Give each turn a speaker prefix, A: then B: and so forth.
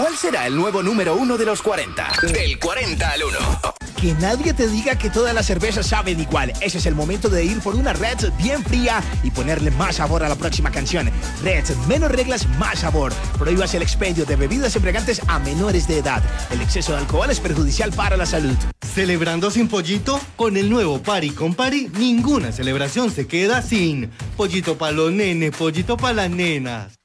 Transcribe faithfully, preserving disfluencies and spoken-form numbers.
A: ¿Cuál será el nuevo número uno de los cuarenta? Del cuarenta al uno.
B: Que nadie te diga que todas las cervezas saben igual. Ese es el momento de ir por una Red bien fría y ponerle más sabor a la próxima canción. Red, menos reglas, más sabor. Prohíbas el expendio de bebidas embriagantes a menores de edad. El exceso de alcohol es perjudicial para la salud.
C: ¿Celebrando sin pollito? Con el nuevo Party con Party, ninguna celebración se queda sin. Pollito para los nenes, pollito para las nenas.